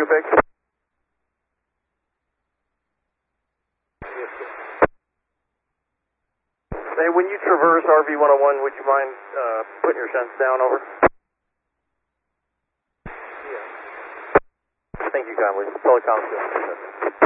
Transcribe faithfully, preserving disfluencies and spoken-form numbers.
too big? Hey, when you traverse R V one oh one, would you mind uh, putting your sense down, over? Yeah. Thank you kindly. Telecom.